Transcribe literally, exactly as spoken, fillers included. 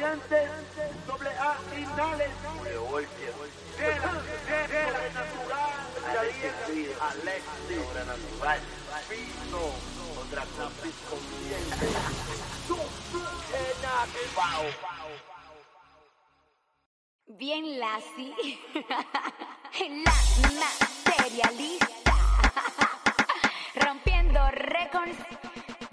presente, doble A finales, de la sobrenatural, Alexis, Alexis, sobrenatural, Pino, otra cosa consciente, bien Lassie, la materialista, rompiendo récords.